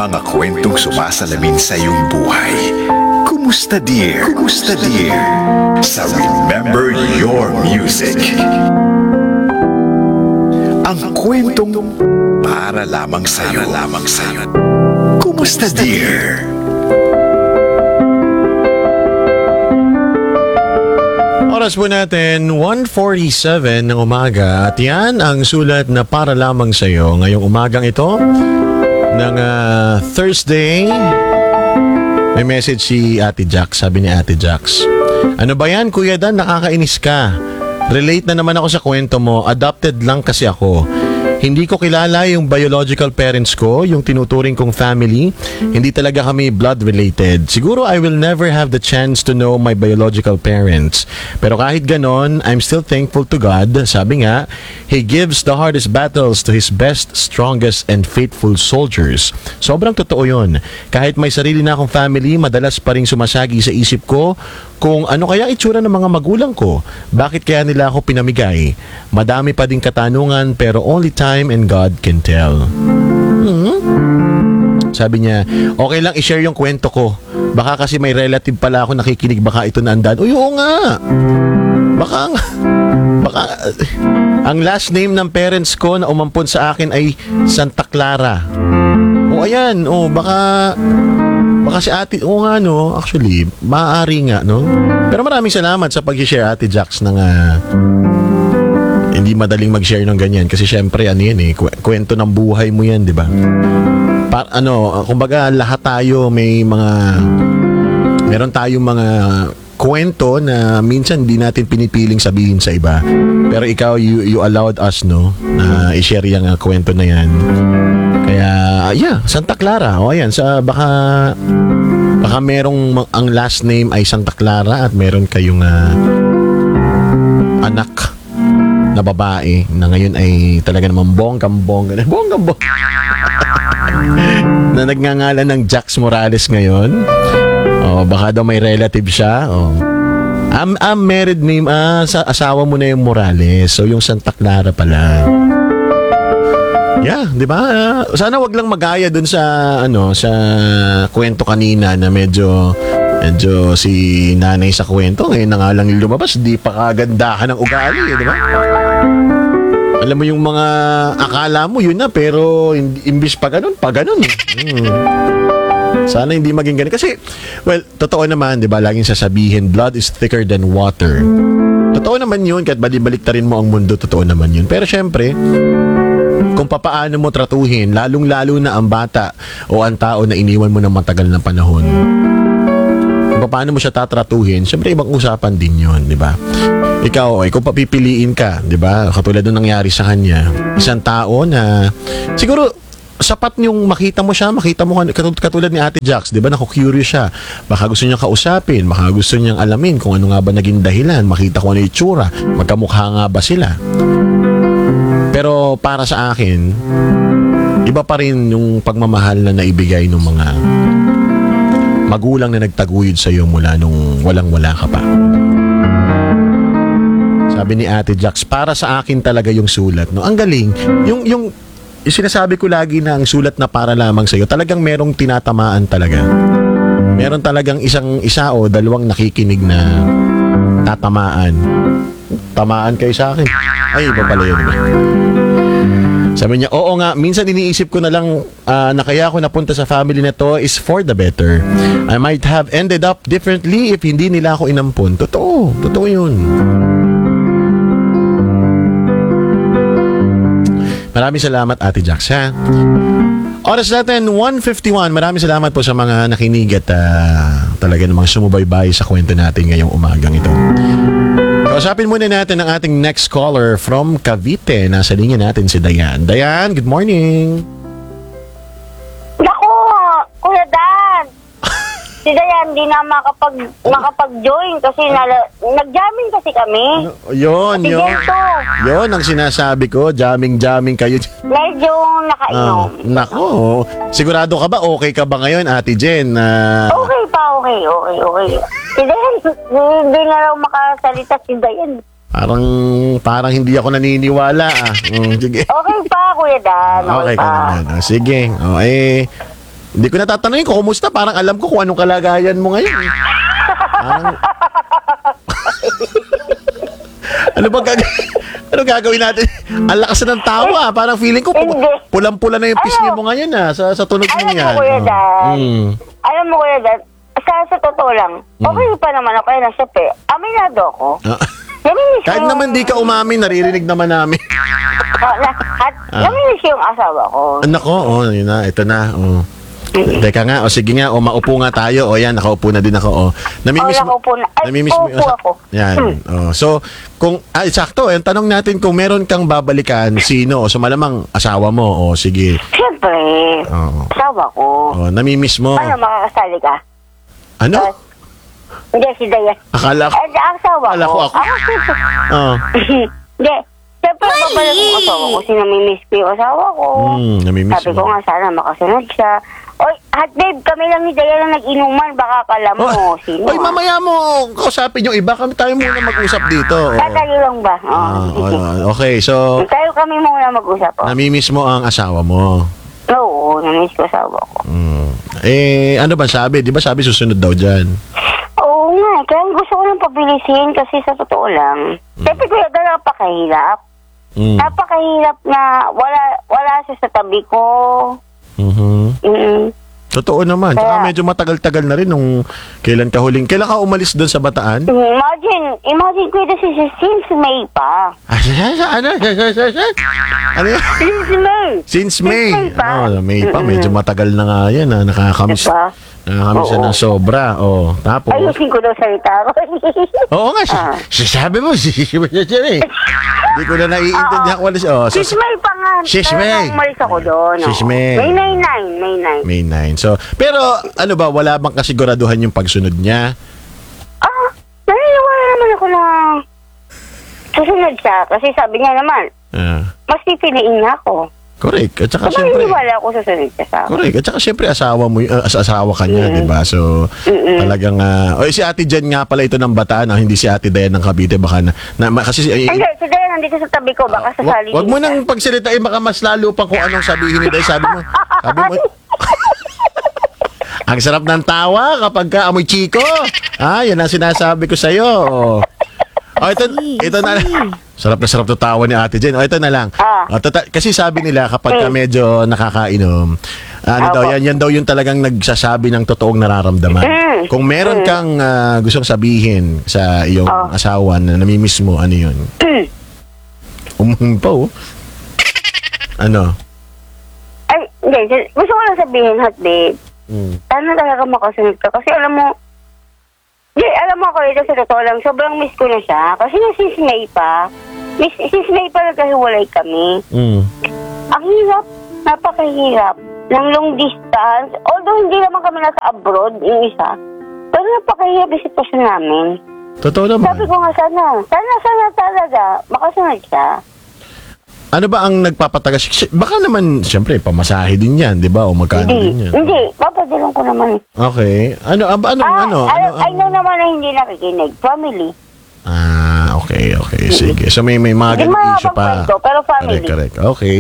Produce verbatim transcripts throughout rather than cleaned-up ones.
Mga kwentong sumasalamin sa iyong buhay. Kumusta dear? Kumusta dear? Sa Remember Your Music. Ang kwentong para lamang sa'yo. Para lamang sa'yo. Kumusta dear? Oras po natin, one forty-seven ng umaga. At yan ang sulat na para lamang sa iyo ngayong umagang ito ng uh, Thursday. May message si Ate Jax. Sabi ni Ate Jax, ano ba yan Kuya Dan, nakakainis ka. Relate na naman ako sa kwento mo. Adopted lang kasi ako. Hindi ko kilala yung biological parents ko, yung tinuturing kong family. Hindi talaga kami blood related. Siguro I will never have the chance to know my biological parents. Pero kahit ganon, I'm still thankful to God. Sabi nga, He gives the hardest battles to His best, strongest, and faithful soldiers. Sobrang totoo yun. Kahit may sarili na akong family, madalas pa rin sumasagi sa isip ko kung ano kaya itsura ng mga magulang ko. Bakit kaya nila ako pinamigay? Madami pa ding katanungan pero only time and God can tell. Hmm? Sabi niya, okay lang i-share yung kwento ko. Baka kasi may relative pala ako nakikinig, baka ito naandaan. Uy, oo nga. Baka nga. Baka, ang last name ng parents ko na umampon sa akin ay Santa Clara. O ayan, o baka baka si ate, o nga no, actually, maaari nga no. Pero maraming salamat sa pag-share Ate Jax ng uh, hindi madaling mag-share ng ganyan kasi syempre ano yan eh, kwento ng buhay mo yan, di ba? Pa, ano, kumbaga lahat tayo may mga meron tayong mga kwento na minsan hindi natin pinipiling sabihin sa iba. Pero ikaw, you, you allowed us, no, na i-share yung uh, kwento na yan. Kaya, yeah, Santa Clara. O ayan, sa baka baka merong ang last name ay Santa Clara at meron kayong uh, anak na babae na ngayon ay talaga namang bonggang-bongga. Bonggang-bongga. Na nagngangalan ng Jax Morales ngayon. O, baka daw may relative siya. O. Am, am married name, ah, sa asawa mo na yung Morales. So, yung Santa Clara pala. Yeah, 'di ba? Uh, sana wag lang magaya dun sa ano, sa kwento kanina na medyo medyo si nanay sa kwento ngayon na nga lang lumabas, di pa kagandahan ng ugali, eh, 'di ba? Alam mo yung mga akala mo yun na pero imbis pa ganun, pa ganun. Hmm. Sana hindi maging ganun kasi well, totoo naman, 'di ba? Laging sasabihin, blood is thicker than water. Totoo naman yun, kahit balibaliktarin mo ang mundo, totoo naman yun. Pero syempre, kung papaano mo tratuhin, lalong-lalo na ang bata o ang tao na iniwan mo ng matagal na panahon. Kung papaano mo siya tatratuhin, syempre ibang usapan din yun, di ba? Ikaw, ay, kung papipiliin ka, di ba? Katulad nung nangyari sa kanya, isang tao na siguro sapat yung makita mo siya, makita mo katulad ni Ate Jax, di ba? Naku-curious siya. Baka gusto niyang kausapin, baka gusto niyang alamin kung ano nga ba naging dahilan, makita kung ano yung itsura, magkamukha nga ba sila. Pero para sa akin, iba pa rin yung pagmamahal na naibigay ng mga magulang na nagtaguyod sa iyo mula nung walang-wala ka pa. Sabi ni Ate Jax, para sa akin talaga yung sulat. No? Ang galing. Yung, yung, yung sinasabi ko lagi na ang sulat na para lamang sa iyo, talagang merong tinatamaan talaga. Meron talagang isang isa o dalawang nakikinig na tatamaan. Tamaan kayo sa akin. Ay, iba pala yun. Sabi niya, oo nga, minsan iniisip ko na lang uh, na kaya ako napunta sa family na to is for the better. I might have ended up differently if hindi nila ako inampun. Totoo, totoo yun. Maraming salamat Ate Jax, ha? Oras natin, one fifty-one. Maraming salamat po sa mga nakinig at uh, talaga namang sumubaybay sa kwento natin ngayong umagang ito. Kausapin muna natin ang ating next caller from Cavite. Nasa linya natin si Dayan. Dayan, good morning. Naku, Kuya Dan. Si Dayan, di na makapag, makapag-join kasi nala, nag-jamming kasi kami. Yun, si yun. Gento. Yun ang sinasabi ko. Jamming-jamming kayo. Medyo nakainom. Uh, nako. Sigurado ka ba? Okay ka ba ngayon, Ate Jen? Uh, okay pa, okay, okay, okay. Si Dayan, hindi na raw makasalita si Dayan. Parang, parang hindi ako naniniwala. Ah. Mm, sige. Okay pa, Kuya Dan. Okay, Okay ka pa. naman. Ah, sige. O, eh, Hindi ko natatanungin kung kumusta. Parang alam ko kung anong kalagayan mo ngayon. eh. Parang... ano ba gagawin? Ano gagawin natin? Ang lakas na ng tawa. Parang feeling ko pu- Hindi. pulang-pula na yung pisngi Ano? mo ngayon ah, sa, sa tunog mo Alam mo, yan. Kuya Oh. Dan. Mm. Alam mo, Kuya Dan, sa, sa totoo lang, okay pa naman ako. Kaya nasa pe. Aminado ako. Ah. Naminis Kahit yung- naman di ka umamin, naririnig naman namin. Oh, na, at Ah. naminis yung asawa ko. Nako, oh, yun na, ito na. Oh. Teka nga, o sige nga, o maupo nga tayo. O yan, nakaupo na din ako. O, namimiss Oh, nakaupo na. Ay, namimiss mo uupo ako. Yan. O, so, kung, ay, sakto, eh, tanong natin kung meron kang babalikan, sino? O, so malamang asawa mo. O, sige. Siyempre, Oo. asawa ko. O, namimiss mo. Ano, makakasali ka? Ano? Ah, Hindi, si Dayan. Akala ko. Eh, ang asawa Akala ko ako. siyempre. Oh. Hindi. Siyempre, babalik ko asawa ko. Sinamimiss ko yung asawa ko. Hmm, namimiss Sabi ko mo. nga, sana makasunod siya. Oy, hot babe, kami lang ni Dayan lang nag-inuman. Baka kala mo, Oh, sino? oy, ah? mamaya mo kausapin yung iba. Kami tayo muna mag-usap dito. O. Tatayo lang ba? Oo, Ah, sige. oh, okay, so, Tayo kami muna mag-usap. Oh. namimiss mo ang asawa mo. Oo, namiss ko asawa ko. Hmm. Eh, ano ba sabi? Di ba sabi susunod daw dyan? Oo nga, kaya gusto ko lang pabilisin kasi sa totoo lang. Siyempre kuya, dahil napakahirap. Mm. Napakahirap na wala wala siya sa tabi ko. Mhm. Mm. Totoo naman. Tsaka Kaya- medyo matagal-tagal na rin nung kailan ka huling. Kailan ka umalis doon sa Bataan? Imagine, imagine kuya, this is since May pa. Ah, sa- sa- ano? Sa- sa- sa- sa- Ano yan? Since May. Since May. May pa. Oh, May pa. Mm-mm. Medyo matagal na nga yan. Ah. Nakakamiss. Diba? Nakakamiss na Oo. ng sobra. Oh, tapos. Ayusin ko daw salita ko. Oo nga. Ah. si- Sabi mo. si- si- si- si- eh. Hindi ko na naiintindihan kung ano siya. Oh, so, Since May pa nga. Since Kaya May. nang umalis ako doon. Since oo. May. May nine, May nine. May nine. So, pero ano ba, wala bang kasiguraduhan yung pagsunod niya? Ah, naniniwala naman ako na susunod siya. Kasi sabi niya naman, Ah, mas pipiliin niya ako. correct. At saka So, syempre, naniniwala ako susunod siya sa akin. correct. At saka syempre asawa mo, y- uh, as- asawa ka niya, di ba? So, talagang, uh, oh, si Ate Jen nga pala ito ng Bataan, ah, hindi si Ate Dayan ng Cavite, baka na, na ma- kasi, ay, Hindi, si Dayan nandito sa tabi ko. Baka wa- sasali wag din mo siya. nang pagsalitain, baka mas lalo pa kung anong sabihin ni Dayan. Sabi mo, sabi mo, ang sarap ng tawa kapag ka amoy chiko. Ah, yan ang sinasabi ko sa'yo. Oh, ito, ito na. Sarap na sarap to tawa ni Ate Jen. Oh, ito na lang. Ah. Oh, tota- kasi sabi nila kapag ka medyo nakakainom, ano daw, Opo. yan, yan daw yung talagang nagsasabi ng totoong nararamdaman. Mm. Kung meron kang ah, gustong sabihin sa iyong Oh. asawa na namimiss mo, ano yun? Umuhing pa, oh. Ano? Ay, hindi. si- Gusto ko lang sabihin, hot babe. Mm. Sana talaga makasunod ka. Kasi alam mo, hindi, alam mo ako ito sa totoo lang, sobrang miss ko na siya. Kasi na since May pa, miss, since May pa nagkahiwalay kami. Mm. Ang hirap, napakahirap ng long distance. Although hindi naman kami nasa abroad, yung isa. Pero napakahirap yung sitwasyon namin. Totoo naman. Sabi ko nga sana, sana, sana talaga, makasunod siya. Ano ba ang nagpapatagas? Si- Baka naman, siyempre, pamasahe din yan, di ba? O magkano Hindi, din yan? hindi, papadalan ko naman. Okay. Ano, ano, ano, Ah, ano? I, ano, I know naman na hindi nakikinig. Family. Ah, okay, okay. Sige. So may may mga Hindi ganung mga issue pa. kwento, pero family. Correct, correct. Okay.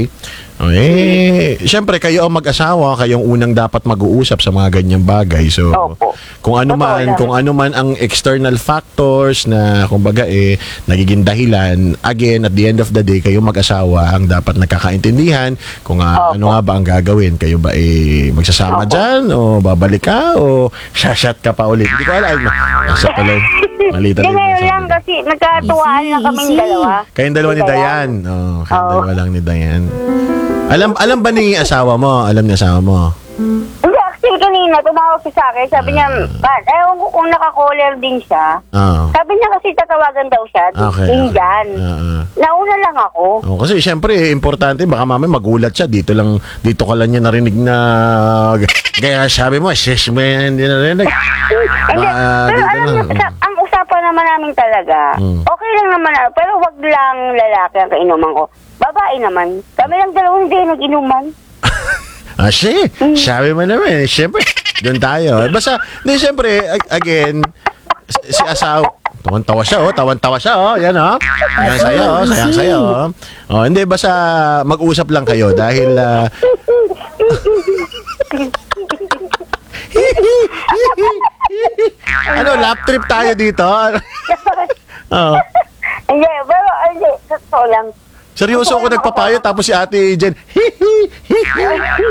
Eh, siyempre kayo ang mag-asawa, kayong unang dapat mag-uusap sa mga ganyang bagay. So, Opo. kung ano Totoo man, lang. kung ano man ang external factors na kumbaga eh nagiging dahilan, again at the end of the day kayo mag-asawa ang dapat nagkakaintindihan kung ah, Opo. ano nga ba ang gagawin. Kayo ba eh magsasama Opo. diyan o babalik ka o shashat ka pa ulit. Hindi ko alam. Nasa pala. Malita Hindi din ngayon yung lang sabi. kasi nagkatuwaan lang kami ng dalawa. Kayong dalawa ni Si Dayan. Oh, kayong Oo. dalawa lang ni Dayan. Alam alam ba ni asawa mo? Alam ni asawa mo? Hindi, actually kanina tumawag siya sa akin. Sabi niya, Pat, ewan ko kung naka-caller din siya. Oo. Sabi niya kasi tatawagan daw siya. Okay. Indian. Oo. Nauna lang ako. Oh, kasi siyempre importante baka mamaya magulat siya dito lang dito ka lang niya narinig na gaya sabi mo sis man hindi narinig. Hindi, Ah, pero dito alam na. niyo, sa- ang usapan naman namin talaga, Mm. okay lang naman, ah, pero wag lang lalaki ang kainuman ko. Babae naman. Kami lang dalawa hindi nag-inuman. Ah, si, sabi mo naman, eh, siyempre, doon tayo. Basta, hindi, siyempre, ag- again, si si asawa, tawan-tawa siya, oh, tawan-tawa siya, oh, yan, oh. Sayang sa'yo, oh, sayang sa'yo, oh. Oh, hindi, basta mag-usap lang kayo dahil, ah, lap trip tayo dito. Oo. Hindi, pero hindi, sa totoo lang. Seryoso ako nagpapayo tapos si Ate Jen, hihi, hihi.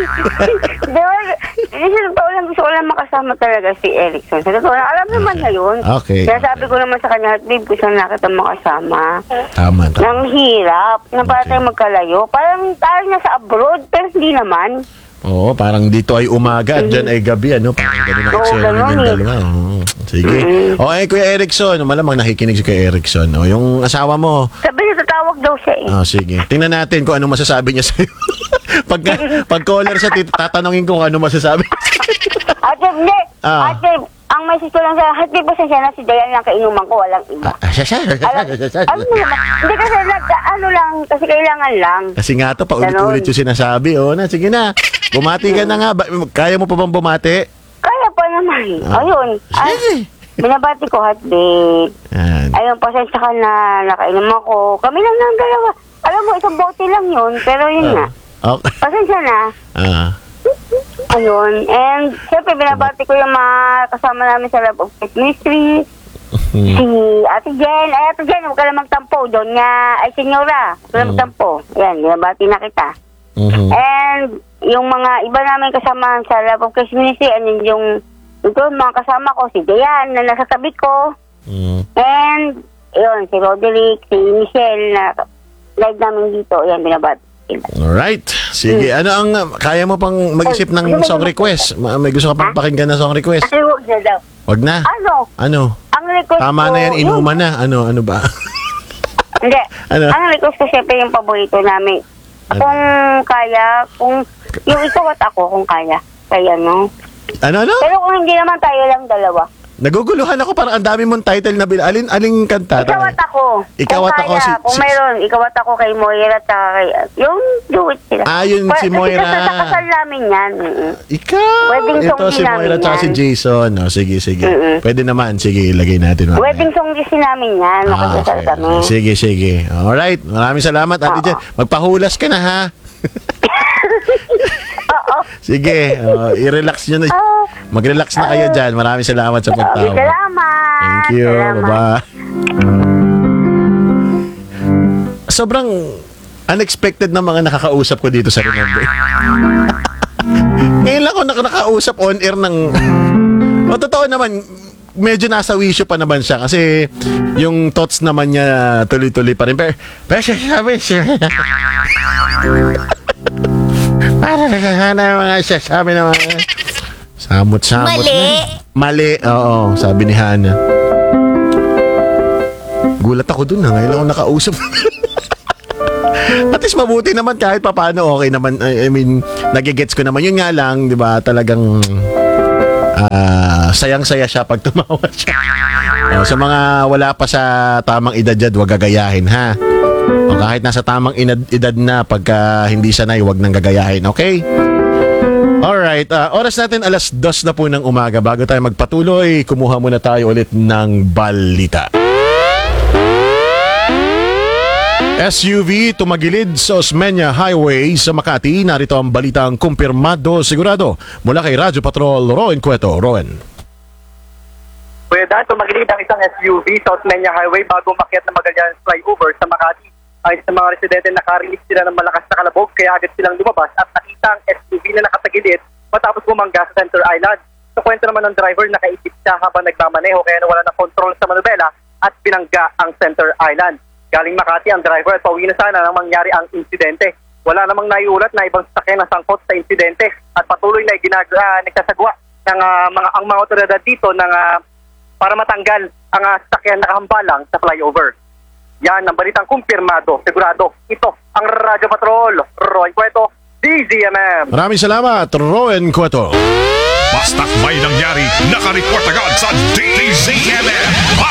Di ba, hindi sa totoo lang, gusto ko lang makasama talaga si Erickson. Sa totoo lang, alam naman na yun. Okay. Kaya sabi ko naman sa kanya, babe, gusto na kita makasama. Tama, tama. Nang hirap, na para Okay. tayo magkalayo. Parang tayo na sa abroad, pero hindi naman. Oo, parang dito ay umaga at dyan ay gabi, ano? Parang gano'n ang Oo, eksena ganun ng eh. dalawa. Oo. Sige. Okay, Kuya Erickson, malamang nakikinig si Kuya Erickson. O, yung asawa mo, Sabi niya, tatawag daw siya eh. oh, sige. Tingnan natin kung ano masasabi niya sa'yo. pag, pag caller siya, tit- tatanungin ko kung ano masasabi niya sa'yo. Ate, hindi. Ah. Ate, ang message ko lang sa ate, basta siya na si Dayan lang kainuman ko, walang iba. Ah, siya, siya, siya, siya, Alam, siya, siya. ano naman, hindi kasi nag, ano lang, kasi kailangan lang. Kasi nga to, paulit-ulit yung sinasabi. O na, sige na. Bumati ka na nga. Ba- Kaya mo pa bang bumati? Kaya pa naman. Ah. Ayun. Ay, Sige. binabati ko, hotbit. Yan. Ayun, pasensya ka na, nakainom ako. Kami lang ng dalawa. Alam mo, isang bote lang yun, pero yun nga. Okay. Pasensya na. Ah. Ayun. And, syempre, binabati ko yung mga kasama namin sa Love of Faith Mystery. Hmm. Si Ate Jen. Ay, Ate Jen, huwag ka lang magtampo. Doon nga, ay, senyora. Huwag ka lang Hmm. magtampo. Yan, binabati na kita. Mhm. And, yung mga iba namin kasama sa Love of Faith Mystery, and yung, ito, mga kasama ko, si Dayan, na nasa tabi ko. Mm. And, yun, si Roderick, si Michelle, na live namin dito. Yan, binabati. Alright. Sige. Ano ang, kaya mo pang mag-isip ng song request? Ma- May gusto ka pang pakinggan na song request? Ay, huwag na daw. Wag na. Ano? Ano? Ang request Tama ko, na yan, yung- inuman na. Ano, ano ba? Hindi. Ano? Ang request ko syempre yung paborito namin. Kung kaya, kung yung ikaw at ako, kung kaya. Kaya, no? Ano, ano? Pero kung hindi naman tayo lang dalawa. Naguguluhan ako, parang ang dami mong title na bila. Alin, aling kanta? Ikaw at ako. Ikaw Kung at ako, kaya, si- Kung si- mayroon, ikaw at ako kay Moira at saka kay... Yung do it sila. Ah, yun Pa- si Moira. Kasi sa kasal namin yan. mm-mm. Ikaw! Wedding song Ito si din Moira namin at si yan. Jason. No, sige, sige. Mm-mm. Pwede naman. Sige, ilagay natin. mamaya. Wedding song din namin yan. Ah, Makasasal okay. kami. Sige, sige. Alright. Maraming salamat, Ate Oo. Jen. Magpahulas ka na, ha? Oo. Sige. Oh, i-relax nyo na. Oo. Mag-relax na kayo dyan. Maraming salamat sa Okay, pagtawag. salamat. Thank you. Salamat. Bye-bye. Sobrang unexpected na mga nakakausap ko dito sa Remember. Ngayon lang ako nak- nakausap on air ng... O, totoo naman, medyo nasa wisyo pa naman siya kasi yung thoughts naman niya tuloy-tuloy pa rin. Pero, pero siya sabi siya... Para na mga siya sabi na mga... Samot-samot Mali. na. Mali. Oo, sabi ni Hana. Gulat ako dun ha. Ngayon lang ako nakausap. At least mabuti naman kahit papaano okay naman. I I mean, nagigets ko naman. Yun nga lang, di ba, talagang ah, sayang-saya siya pag tumawa siya. O, sa mga wala pa sa tamang edad dyan, wag gagayahin ha. O kahit nasa tamang inad- edad na, pagka hindi sanay, wag nang gagayahin. Okay? Alright, ah, oras natin alas dos na po ng umaga. Bago tayo magpatuloy, kumuha muna tayo ulit ng balita. S U V tumagilid sa Osmeña Highway sa Makati. Narito ang balitang kumpirmado sigurado mula kay Radyo Patrol Roen Cueto. Roen. Kuya, tumagilid ang isang S U V sa Osmeña Highway bago makiat ng Magallanes Flyover sa Makati. Ayon sa mga residente, nakarinig sila ng malakas na kalabog kaya agad silang lumabas at nakita ang S U V na nakatagilid matapos bumangga sa Center Island. Sa kwento naman ng driver, nakaisip siya habang nagmamaneho kaya nawala ng kontrol sa manubela at binangga ang Center Island. Galing Makati ang driver at pauwi na sana nang mangyari ang insidente. Wala namang naiulat na ibang sasakyan na sangkot sa insidente at patuloy na ginag uh, nagsasagwa ng uh, mga ang mga otoridad dito ng uh, para matanggal ang uh, sasakyan nakahambalang sa flyover. Yan ang balitang kumpirmado, sigurado. Ito ang Radyo Patrol, Roy Cueto, D Z M M. Maraming salamat, Roen Cueto. Basta't may nangyari, nakareport agad sa D Z M M.